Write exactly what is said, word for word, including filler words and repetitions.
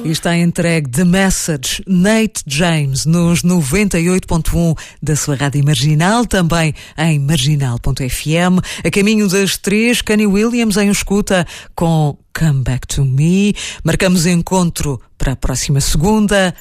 E está entregue The Message, Nate James, nos noventa e oito ponto um da sua rádio Marginal, também em marginal ponto f m. A caminho das três, Kanye Williams em escuta com Come Back to Me. Marcamos encontro para a próxima segunda.